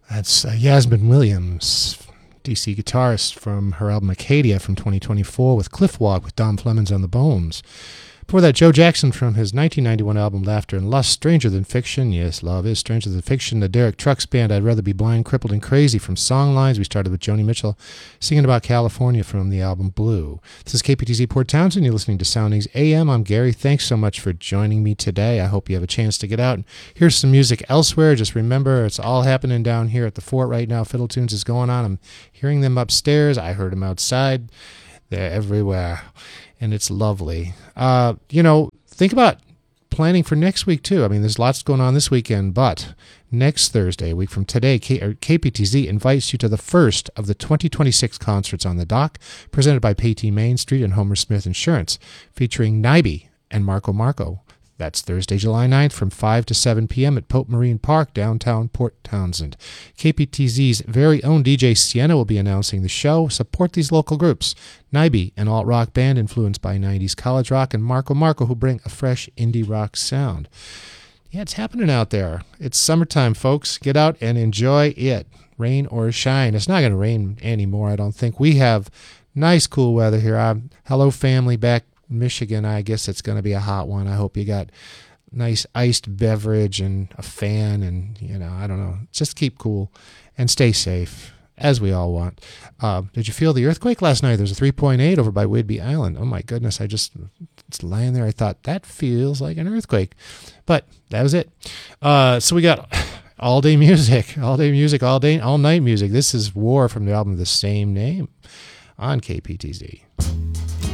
That's Yasmin Williams, DC guitarist, from her album Acadia from 2024 with Cliff Walk with Dom Flemons on the Bones. Before that, Joe Jackson from his 1991 album Laughter and Lust, Stranger Than Fiction. Yes, love is Stranger Than Fiction. The Derek Trucks Band, I'd Rather Be Blind, Crippled and Crazy from Songlines. We started with Joni Mitchell singing about California from the album Blue. This is KPTZ Port Townsend. You're listening to Soundings AM. I'm Gary. Thanks so much for joining me today. I hope you have a chance to get out and hear some music elsewhere. Just remember, it's all happening down here at the fort right now. Fiddle Tunes is going on. I'm hearing them upstairs. I heard them outside. They're everywhere. And it's lovely. Think about planning for next week, too. I mean, there's lots going on this weekend, but next Thursday, a week from today, KPTZ invites you to the first of the 2026 concerts on the dock, presented by Paytee Main Street and Homer Smith Insurance, featuring Nibey and Marco Marco. That's Thursday, July 9th from 5 to 7 p.m. at Pope Marine Park, downtown Port Townsend. KPTZ's very own DJ Sienna will be announcing the show. Support these local groups. Nibey, an alt-rock band influenced by 90s college rock, and Marco Marco, who bring a fresh indie rock sound. Yeah, it's happening out there. It's summertime, folks. Get out and enjoy it, rain or shine. It's not going to rain anymore, I don't think. We have nice, cool weather here. Hello, family, back Michigan. I guess it's going to be a hot one. I hope you got nice iced beverage and a fan and, I don't know. Just keep cool and stay safe, as we all want. Did you feel the earthquake last night? There's a 3.8 over by Whidbey Island. Oh, my goodness. It's lying there. I thought, that feels like an earthquake. But that was it. So we got all day music, all night music. This is War from the album of the same name on KPTZ.